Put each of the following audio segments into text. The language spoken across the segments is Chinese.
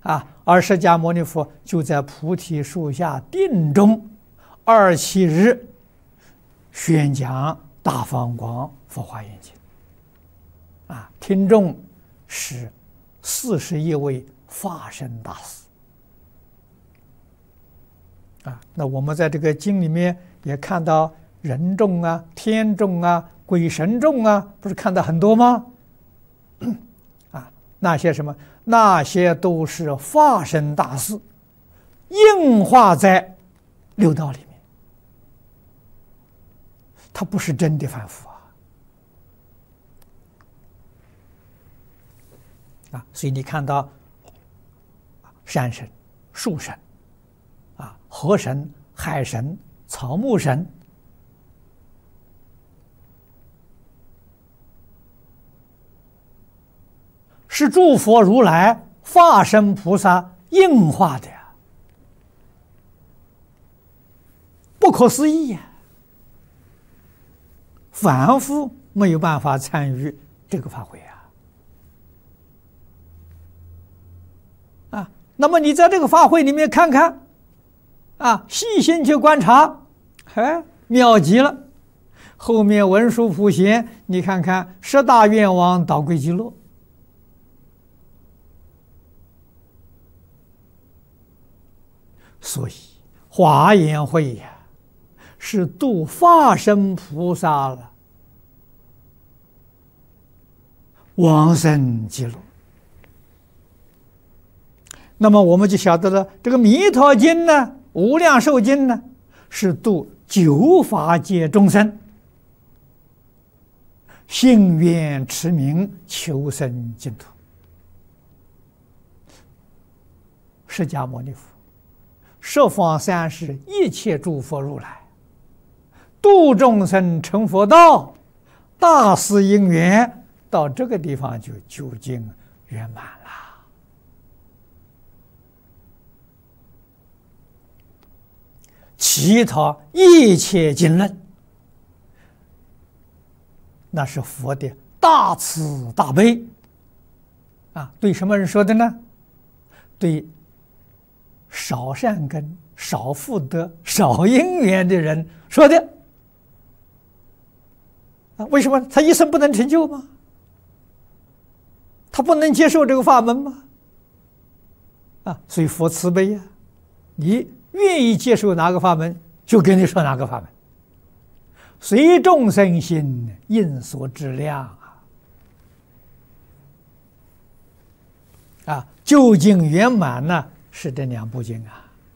而释迦牟尼佛就在菩提树下定中27日宣讲大放光佛华严经，听众是41位法身大士。那我们在这个经里面也看到人众啊、天众啊、鬼神众啊，不是看到很多吗？那些什么？那些都是法身大士应化在六道里面，他不是真的凡夫所以你看到山神、树神、河神、海神、草木神，是诸佛如来、法身菩萨应化的呀，不可思议呀！凡夫没有办法参与这个法会那么你在这个法会里面看看细心去观察，妙极了。后面文殊普贤，你看看10大愿王导归极乐。所以华严会是度法身菩萨了，往生极乐。那么我们就晓得了，这个弥陀经呢、无量寿经呢，是度9法界众生，信愿持名求生净土。释迦牟尼佛十方三世一切诸佛如来，度众生成佛道，大事因缘到这个地方就究竟圆满了。其他一切经论，那是佛的大慈大悲对什么人说的呢？对少善根、少福德、少因缘的人说的为什么他一生不能成就吗？他不能接受这个法门吗？所以佛慈悲你愿意接受哪个法门，就跟你说哪个法门，随众生心，应所知量究竟圆满呢，是这2部经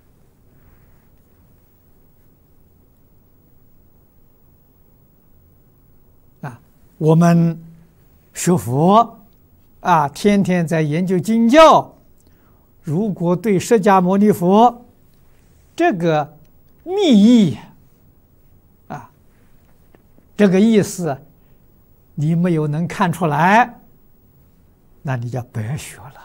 我们学佛天天在研究经教，如果对释迦牟尼佛这个密意这个意思你没有能看出来，那你就白学了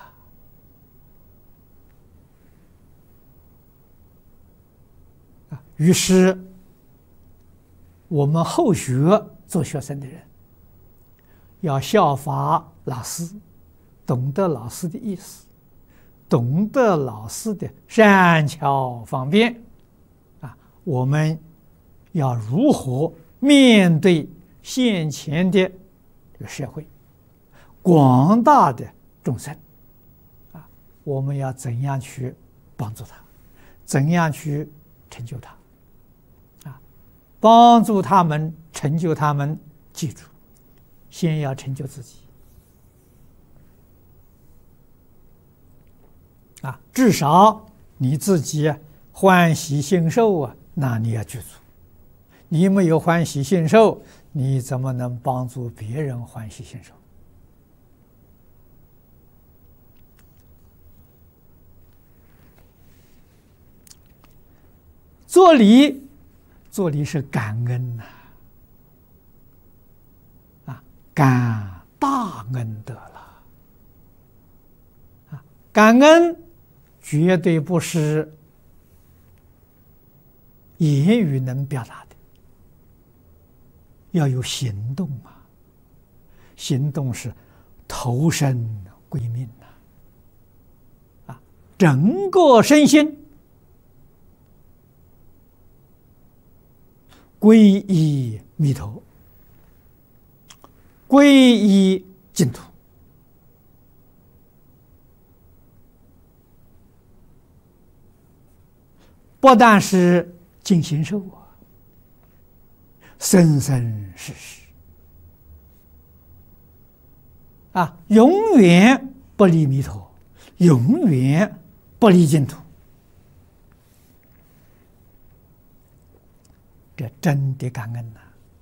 于是我们后学做学生的人要效法老师，懂得老师的意思，懂得老师的善巧方便我们要如何面对现前的这个社会，广大的众生我们要怎样去帮助他，怎样去成就他帮助他们，成就他们。记住，先要成就自己至少你自己欢喜信受那你要具足。你没有欢喜信受，你怎么能帮助别人欢喜信受？做礼是感恩感大恩德了感恩绝对不是言语能表达的，要有行动行动是投身归命整个身心皈依弥陀，皈依净土。不但是尽形寿啊，生生世世啊，永远不离弥陀，永远不离净土。这真的感恩呐！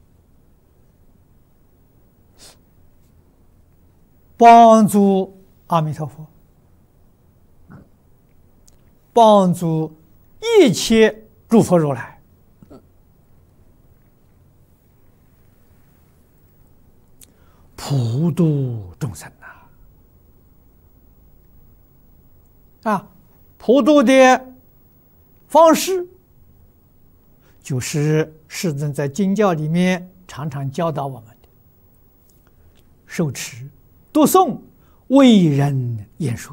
帮助阿弥陀佛，帮助一切诸佛如来，普度众生啊！普度的方式，就是世尊在经教里面常常教导我们的：受持、读诵、为人演说。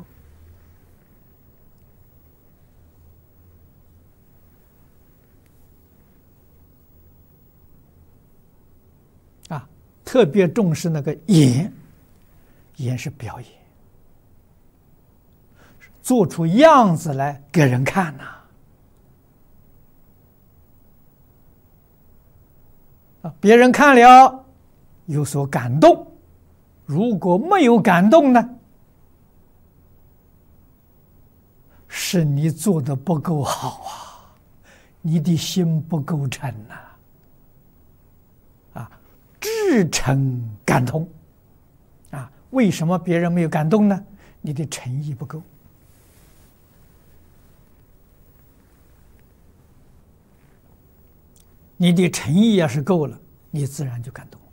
特别重视那个演，演是表演，做出样子来给人看呐。别人看了有所感动，如果没有感动呢，是你做的不够好啊，你的心不够诚呐。至诚感通啊！为什么别人没有感动呢？你的诚意不够。你的诚意要是够了，你自然就感动了。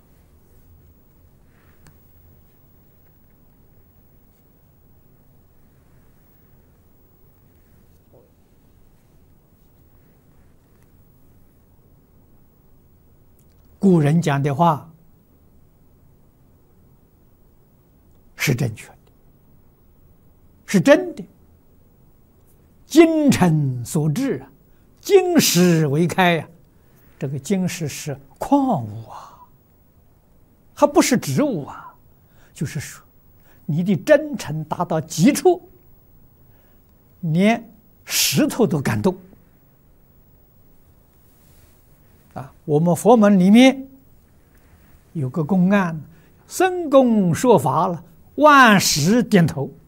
古人讲的话是正确的，是真的。精诚所至啊，金石为开呀。这个金石是矿物啊，还不是植物啊。就是说，你的真诚达到极处，连石头都感动。我们佛门里面有个公案，僧公说法了，万石点头。